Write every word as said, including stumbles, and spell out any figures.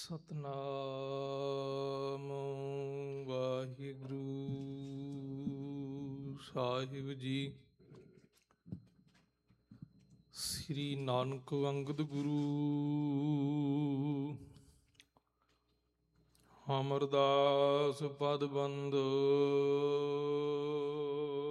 ਸਤਨਾਮ ਵਾਹਿਗੁਰੂ ਸਾਹਿਬ ਜੀ। ਸ੍ਰੀ ਨਾਨਕ ਅੰਗਦ ਗੁਰੂ ਅਮਰਦਾਸ ਪਦ ਬੰਦ